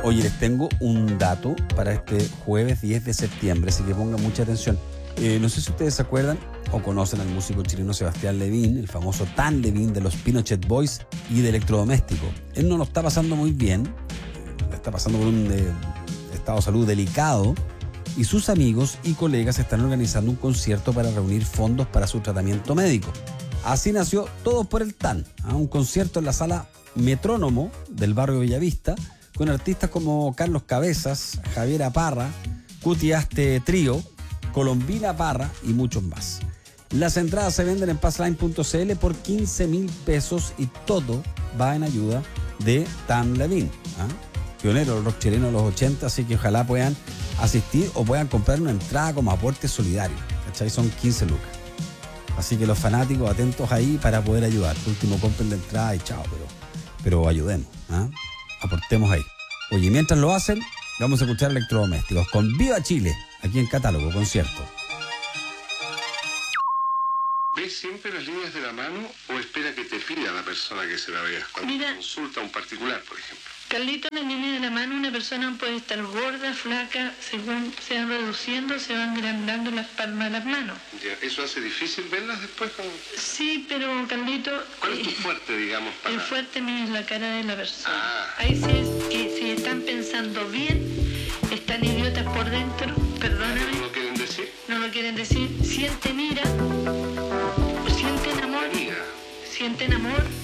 Oye, les tengo un dato para este jueves 10 de septiembre, así que pongan mucha atención. No sé si ustedes se acuerdan o conocen al músico chileno Sebastián Levin, el famoso Tan Levin de los Pinochet Boys y de Electrodoméstico. Él no lo está pasando muy bien, está pasando por un estado de salud delicado, y sus amigos y colegas están organizando un concierto para reunir fondos para su tratamiento médico. Así nació Todos por el TAN, un concierto en la sala Metrónomo del barrio Bellavista, con artistas como Carlos Cabezas, Javier Parra, Cutiaste Trío, Colombina Parra y muchos más. Las entradas se venden en passline.cl por 15.000 pesos y todo va en ayuda de Tan Levin, pionero del rock chileno de los 80, así que ojalá puedan asistir o puedan comprar una entrada como aporte solidario, ¿cachai? Son 15 lucas. Así que los fanáticos atentos ahí para poder ayudar. Por último, compren la entrada y chao, pero ayudemos, aportemos ahí. Oye, mientras lo hacen, vamos a escuchar Electrodomésticos con Viva Chile, aquí en Catálogo Concierto. ¿Ves siempre las líneas de la mano o espera que te pida la persona que se la vea? Cuando consulta a un particular, por ejemplo. Carlito, en la línea de la mano una persona puede estar gorda, flaca, según se van reduciendo, se van agrandando las palmas de las manos. Ya, ¿eso hace difícil verlas después? Sí, pero Carlito... ¿Cuál es tu fuerte, digamos? El fuerte mío es la cara de la persona. Ahí sí es que si están pensando bien, están idiotas por dentro, perdóname. ¿No lo quieren decir? No lo quieren decir, sienten ira, sienten amor, sienten amor.